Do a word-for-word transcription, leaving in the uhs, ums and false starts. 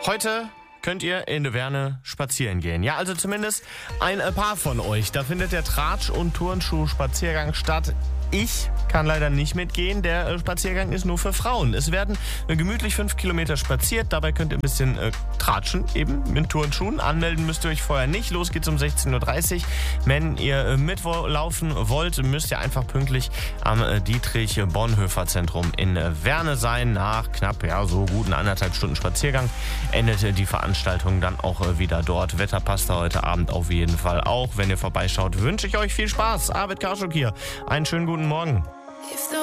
Heute könnt ihr in der Werne spazieren gehen. Ja, also zumindest ein paar von euch. Da findet der Tratsch- und Turnschuh-Spaziergang statt. Ich kann leider nicht mitgehen. Der Spaziergang ist nur für Frauen. Es werden gemütlich fünf Kilometer spaziert. Dabei könnt ihr ein bisschen äh, tratschen, eben mit Turnschuhen. Anmelden müsst ihr euch vorher nicht. Los geht's um sechzehn Uhr dreißig. Wenn ihr äh, mitlaufen wollt, müsst ihr einfach pünktlich am äh, Dietrich-Bonhoeffer-Zentrum in äh, Werne sein. Nach knapp, ja, so guten anderthalb Stunden Spaziergang endet äh, die Veranstaltung dann auch äh, wieder dort. Wetter passt da heute Abend auf jeden Fall auch. Wenn ihr vorbeischaut, wünsche ich euch viel Spaß. Arvid Karschuk hier. Einen schönen guten Morgen.